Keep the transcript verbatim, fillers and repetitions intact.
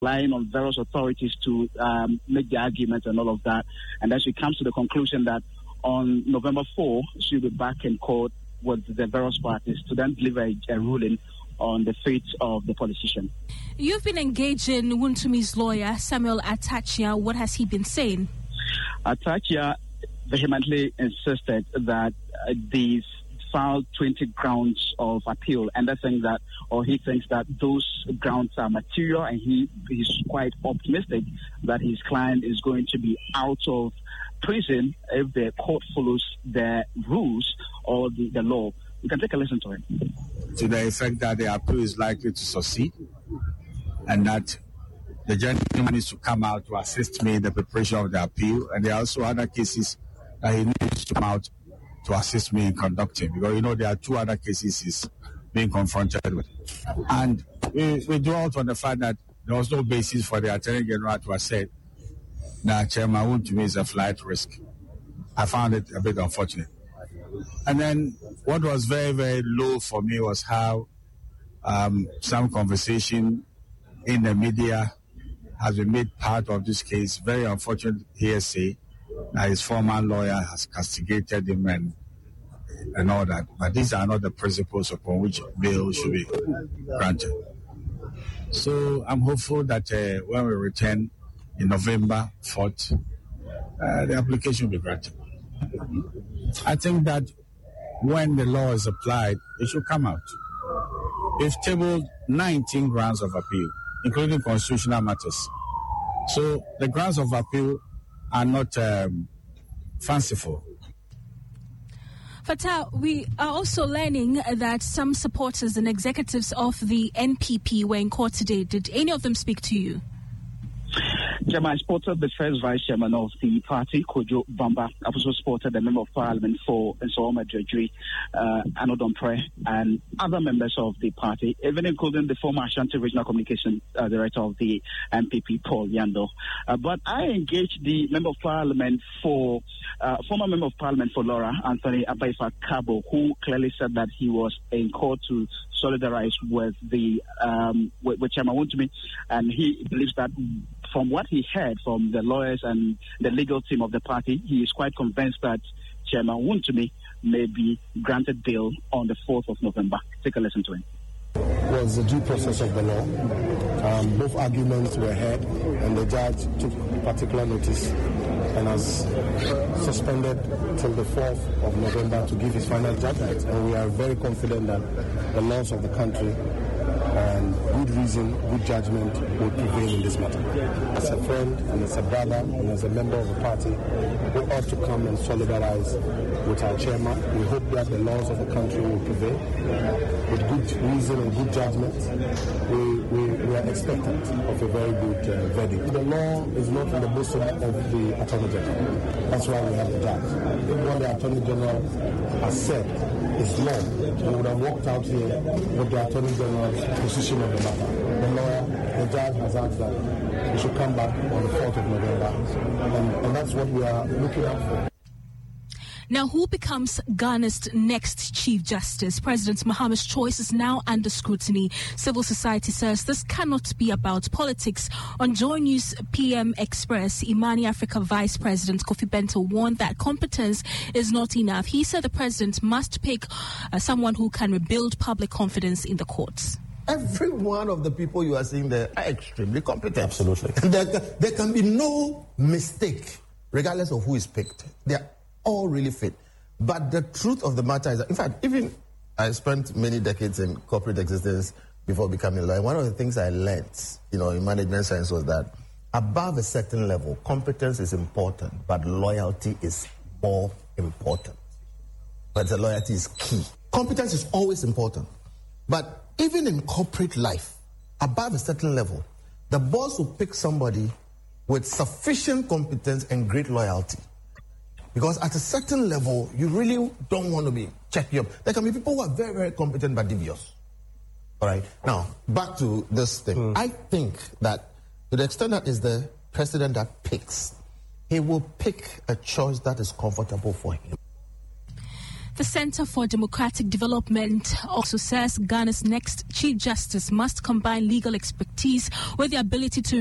relying on various authorities to um, make the argument and all of that. And then she comes to the conclusion that on November fourth, she'll be back in court with the various parties to then deliver a, a ruling on the fate of the politician. You've been engaged in Wuntumi's lawyer, Samuel Atachia. What has he been saying? Atachia vehemently insisted that uh, these filed twenty grounds of appeal, and I think that, or he thinks that those grounds are material, and he is quite optimistic that his client is going to be out of prison if the court follows the rules or the, the law. You can take a listen to it. To the effect that the appeal is likely to succeed, and that the gentleman needs to come out to assist me in the preparation of the appeal, and there are also other cases that he needs to come out to assist me in conducting, because you know there are two other cases he's being confronted with. And we, we draw out on the fact that there was no basis for the Attorney General to have said that Chairman Wontumi is a flight risk. I found it a bit unfortunate. And then what was very, very low for me was how um, some conversation in the media has been made part of this case. Very unfortunate hearsay that his former lawyer has castigated him and, and all that. But these are not the principles upon which bail should be granted. So I'm hopeful that uh, when we return in November fourth, uh, the application will be granted. I think that when the law is applied, it should come out. We've tabled nineteen grounds of appeal, including constitutional matters. So the grounds of appeal are not um, fanciful. Fatah, we are also learning that some supporters and executives of the N P P were in court today. Did any of them speak to you? Chairman, I supported the first vice chairman of the party, Kojo Bamba. I also supported the member of parliament for Nsawama Dredri, uh, Anodon Pre, and other members of the party, even including the former Ashanti Regional Communication uh, Director of the N P P, Paul Yando. Uh, but I engaged the member of parliament for, uh, former member of parliament for Laura, Anthony Abaifa Kabo, who clearly said that he was in court to solidarize with the um, with, with Chairman Wontumi, and he believes that from what he heard from the lawyers and the legal team of the party, he is quite convinced that Chairman Wontumi may be granted bail on the fourth of November. Take a listen to him. Was the due process of the law. Um, both arguments were heard, and the judge took particular notice and has suspended till the fourth of November to give his final judgment. And we are very confident that the laws of the country and good reason, good judgment will prevail in this matter. As a friend and as a brother and as a member of the party, we ought to come and solidarize with our chairman. We hope that the laws of the country will prevail. With good reason and good judgment, we, we, we are expectant of a very good uh, verdict. The law is not in the bosom of the Attorney General. That's why we have the judge. What the Attorney General has said is law. We would have walked out here with the Attorney General's position of the matter. The lawyer, the judge has asked that we should come back on the fourth of November, and, and that's what we are looking out for. Now, who becomes Ghana's next Chief Justice? President Mahama's choice is now under scrutiny. Civil society says this cannot be about politics. On Joy News P M Express, Imani Africa Vice President Kofi Bento warned that competence is not enough. He said the president must pick uh, someone who can rebuild public confidence in the courts. Every one of the people you are seeing there are extremely competent. Absolutely. There, there can be no mistake, regardless of who is picked. They are all really fit. But the truth of the matter is that, in fact, even I spent many decades in corporate existence before becoming a lawyer. One of the things I learned, you know, in management science was that above a certain level, competence is important, but loyalty is more important. But the loyalty is key. Competence is always important. But even in corporate life, above a certain level, the boss will pick somebody with sufficient competence and great loyalty. Because at a certain level, you really don't want to be checking up. There can be people who are very, very competent but devious. All right. Now, back to this thing. Mm. I think that to the extent that is the president that picks, he will pick a choice that is comfortable for him. The Center for Democratic Development also says Ghana's next Chief Justice must combine legal expertise with the ability to